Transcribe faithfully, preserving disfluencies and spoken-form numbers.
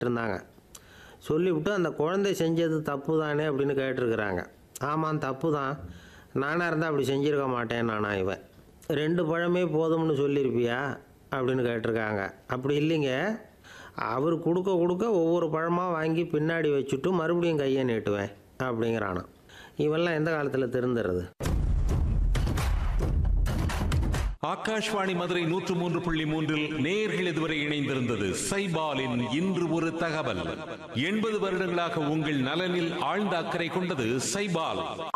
இருந்தாங்க. சொல்லிவிட்டு அந்த குழந்தை செஞ்சது தப்பு தானே அப்படின்னு கேட்டிருக்கிறாங்க. ஆமாம், தப்பு தான். நானாக இருந்தால் அப்படி செஞ்சுருக்க மாட்டேன் நானா இவன். ரெண்டு பழமே போதும்னு சொல்லியிருப்பியா அப்படின்னு கேட்டிருக்காங்க. அப்படி இல்லைங்க, அவர் கொடுக்க கொடுக்க ஒவ்வொரு பழமாக வாங்கி பின்னாடி வச்சுட்டு மறுபடியும் கையை நீட்டுவேன் அப்படிங்கிறானா. இவெல்லாம் எந்த காலத்தில் திருந்துறது? ஆகாஷ்வாணி மதுரை நூற்று மூன்று புள்ளி மூன்றில் நேயர்கள் இதுவரை இணைந்திருந்தது சைபாலின் இன்று ஒரு தகவல். எண்பது வருடங்களாக உங்கள் நலனில் ஆழ்ந்த அக்கறை கொண்டது சைபால்.